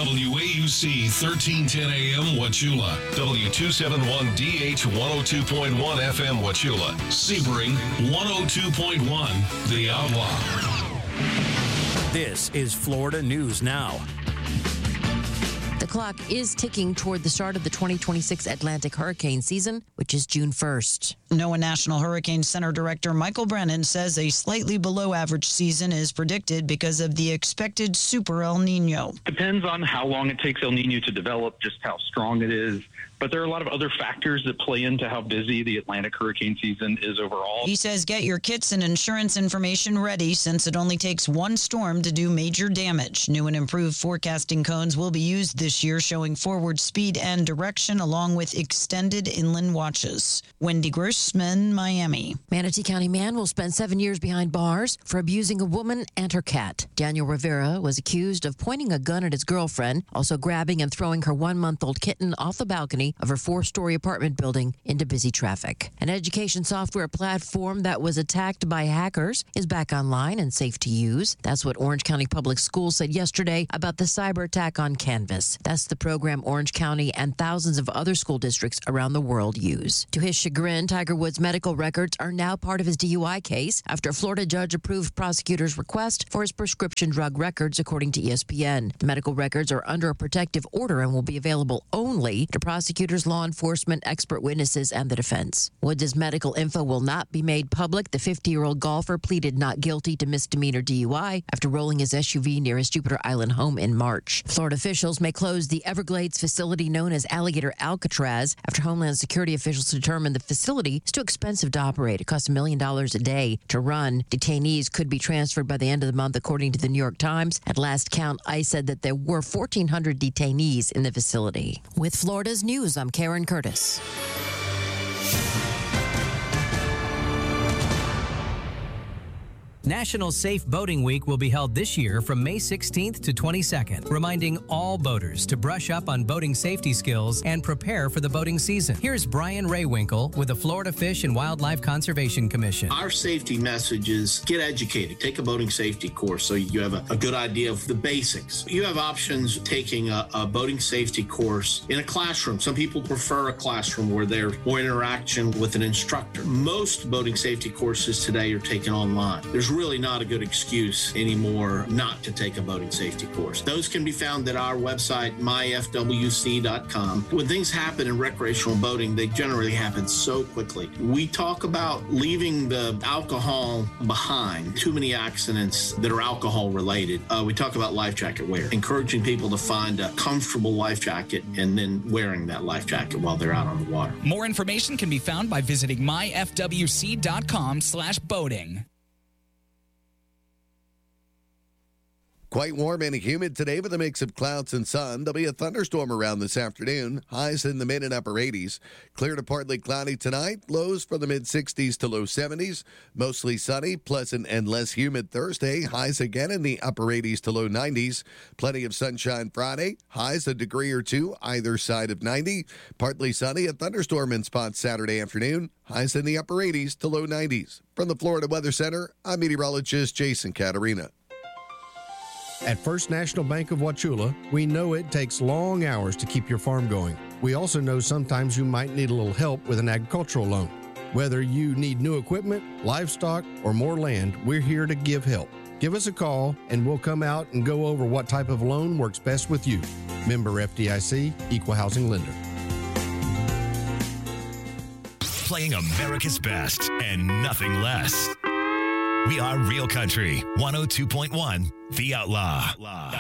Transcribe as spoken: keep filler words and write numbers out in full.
W A U C thirteen ten A M Wauchula, W two seventy-one D H one oh two point one F M Wauchula, Sebring one oh two point one, The Outlaw. This is Florida News Now. The clock is ticking toward the start of the twenty twenty-six Atlantic hurricane season, which is June first. NOAA National Hurricane Center Director Michael Brennan says a slightly below average season is predicted because of the expected super El Nino. Depends on how long it takes El Nino to develop, just how strong it is. But there are a lot of other factors that play into how busy the Atlantic hurricane season is overall. He says get your kits and insurance information ready since it only takes one storm to do major damage. New and improved forecasting cones will be used this year, showing forward speed and direction along with extended inland watches. Wendy Grossman, Miami. Manatee County man will spend seven years behind bars for abusing a woman and her cat. Daniel Rivera was accused of pointing a gun at his girlfriend, also grabbing and throwing her one-month-old kitten off the balcony of her four-story apartment building into busy traffic. An education software platform that was attacked by hackers is back online and safe to use. That's what Orange County Public Schools said yesterday about the cyber attack on Canvas. That's the program Orange County and thousands of other school districts around the world use. To his chagrin, Tiger Woods' medical records are now part of his D U I case after a Florida judge approved prosecutors' request for his prescription drug records, according to E S P N. The medical records are under a protective order and will be available only to prosecutors, law enforcement, expert witnesses, and the defense. Woods' medical info will not be made public. The fifty-year-old golfer pleaded not guilty to misdemeanor D U I after rolling his S U V near his Jupiter Island home in March. Florida officials may close the Everglades facility known as Alligator Alcatraz after Homeland Security officials determined the facility is too expensive to operate. It costs a million dollars a day to run. Detainees could be transferred by the end of the month, according to the New York Times. At last count, ICE said that there were fourteen hundred detainees in the facility. With Florida's news, I'm Karen Curtis. National Safe Boating Week will be held this year from May sixteenth to twenty-second, reminding all boaters to brush up on boating safety skills and prepare for the boating season. Here's Brian Raywinkle with the Florida Fish and Wildlife Conservation Commission. Our safety message is get educated. Take a boating safety course so you have a, a good idea of the basics. You have options taking a, a boating safety course in a classroom. Some people prefer a classroom where there's more interaction with an instructor. Most boating safety courses today are taken online. There's really not a good excuse anymore not to take a boating safety course. Those can be found at our website, my f w c dot com. When things happen in recreational boating, they generally happen so quickly. We talk about leaving the alcohol behind. Too many accidents that are alcohol related. Uh, we talk about life jacket wear, encouraging people to find a comfortable life jacket and then wearing that life jacket while they're out on the water. More information can be found by visiting my f w c dot com slash boating. Quite warm and humid today with a mix of clouds and sun. There'll be a thunderstorm around this afternoon. Highs in the mid and upper eighties. Clear to partly cloudy tonight. Lows from the mid sixties to low seventies. Mostly sunny, pleasant, and less humid Thursday. Highs again in the upper eighties to low nineties. Plenty of sunshine Friday. Highs a degree or two either side of ninety. Partly sunny. A thunderstorm in spots Saturday afternoon. Highs in the upper eighties to low nineties. From the Florida Weather Center, I'm meteorologist Jason Caterina. At First National Bank of Wauchula, we know it takes long hours to keep your farm going. We also know sometimes you might need a little help with an agricultural loan. Whether you need new equipment, livestock, or more land, we're here to give help. Give us a call and we'll come out and go over what type of loan works best with you. Member F D I C, Equal Housing Lender. Playing America's best and nothing less. We are Real Country, one oh two point one, The Outlaw.